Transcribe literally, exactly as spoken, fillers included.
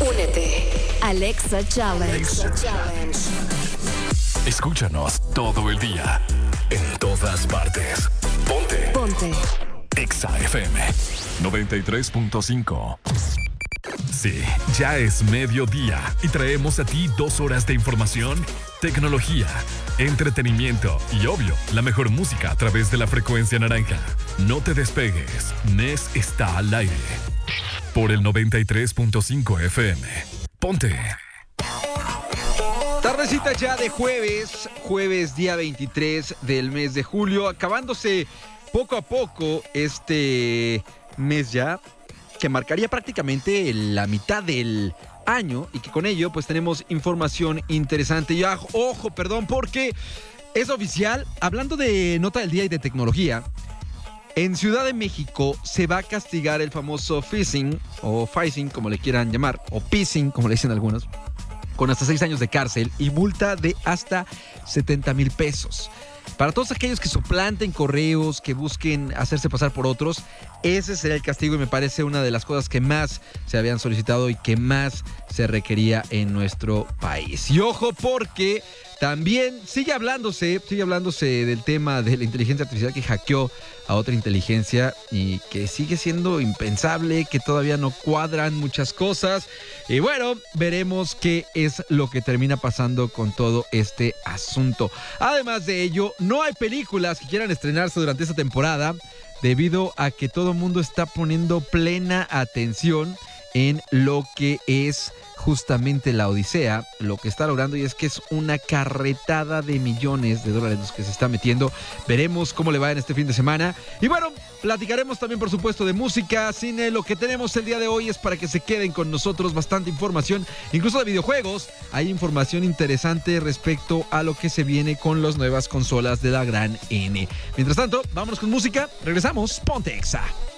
Únete. Alexa Challenge. Alexa Challenge. Escúchanos todo el día. En todas partes. Ponte. Ponte. Exa F M noventa y tres punto cinco. Sí, ya es mediodía y traemos a ti dos horas de información, tecnología, entretenimiento y, obvio, la mejor música a través de la frecuencia naranja. No te despegues, Nes está al aire. Por el noventa y tres punto cinco F M. Ponte. Tardecita ya de jueves, jueves día veintitrés del mes de julio, acabándose poco a poco este mes ya, que marcaría prácticamente la mitad del año y que con ello pues tenemos información interesante. Y ojo, ojo, perdón, porque es oficial, hablando de nota del día y de tecnología, en Ciudad de México se va a castigar el famoso phishing, o phishing como le quieran llamar, o phishing como le dicen algunos, con hasta seis años de cárcel y multa de hasta setenta mil pesos. Para todos aquellos que suplanten correos, que busquen hacerse pasar por otros, ese será el castigo y me parece una de las cosas que más se habían solicitado y que más se requería en nuestro país. Y ojo, porque también sigue hablándose, sigue hablándose del tema de la inteligencia artificial que hackeó a otra inteligencia y que sigue siendo impensable, que todavía no cuadran muchas cosas. Y bueno, veremos qué es lo que termina pasando con todo este asunto. Además de ello, no hay películas que quieran estrenarse durante esta temporada debido a que todo el mundo está poniendo plena atención en lo que es justamente la Odisea, lo que está logrando, y es que es una carretada de millones de dólares los que se está metiendo. Veremos cómo le va en este fin de semana. Y bueno, platicaremos también, por supuesto, de música, cine. Lo que tenemos el día de hoy es para que se queden con nosotros, bastante información, incluso de videojuegos. Hay información interesante respecto a lo que se viene con las nuevas consolas de la gran N. Mientras tanto, vámonos con música. Regresamos. Ponte Exa.